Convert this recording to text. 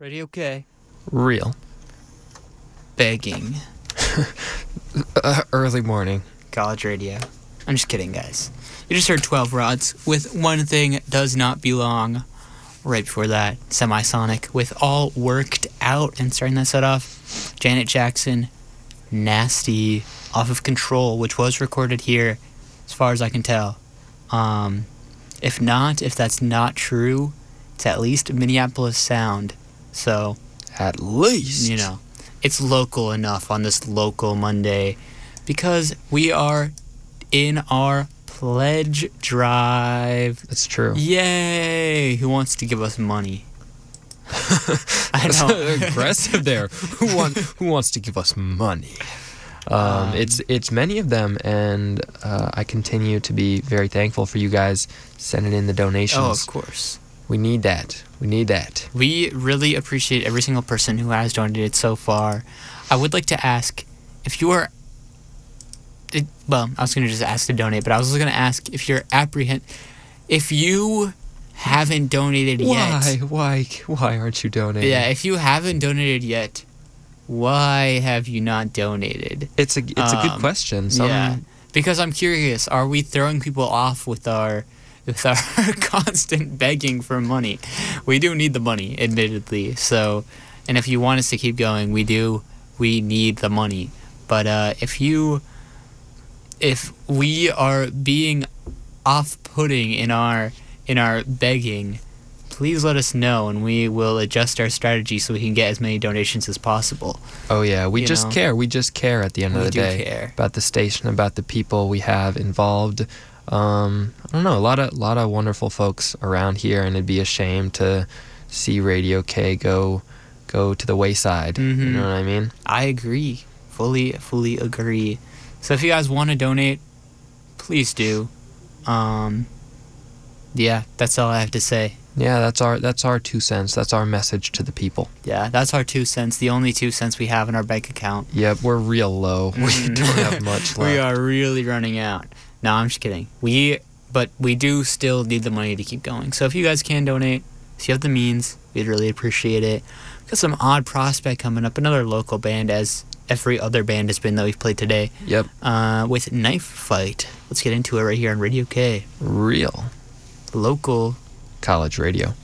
Radio K. Real. Begging. Early morning. College radio. I'm just kidding, guys. You just heard 12 Rods with One Thing Does Not Belong. Right before that, Semisonic with All Worked Out. And starting that set off, Janet Jackson, Nasty, Off of Control, which was recorded here, as far as I can tell. If that's not true, it's at least Minneapolis sound. So, at least, it's local enough on this local Monday because we are in our pledge drive. That's true. Yay! Who wants to give us money? I know. Aggressive there. Who wants to give us money? It's many of them, and I continue to be very thankful for you guys sending in the donations. Oh, of course. We need that. We really appreciate every single person who has donated so far. I would like to ask if you are... I was going to just ask to donate, but I was going to ask if you're if you haven't donated yet... Why aren't you donating? Yeah, if you haven't donated yet, why have you not donated? It's a good question. Yeah, because I'm curious, are we throwing people off with our constant begging for money? We do need the money, admittedly. So, and if you want us to keep going, we need the money. But if we are being off-putting in our begging, please let us know, and we will adjust our strategy so we can get as many donations as possible. Oh yeah, we just care. We just care at the end of the day care about the station, about the people we have involved. I don't know, a lot of wonderful folks around here, and it'd be a shame to see Radio K go to the wayside. Mm-hmm. You know what I mean? I agree. Fully agree. So if you guys want to donate, please do. Yeah, that's all I have to say. Yeah, that's our 2 cents. That's our message to the people. Yeah, that's our 2 cents. The only 2 cents we have in our bank account. Yep, we're real low. We don't have much left. We are really running out. No, I'm just kidding. But we do still need the money to keep going. So if you guys can donate, if you have the means, we'd really appreciate it. Got some Odd Prospect coming up, another local band, as every other band has been that we've played today. Yep. With Knife Fight. Let's get into it right here on Radio K. Real. Local. College radio.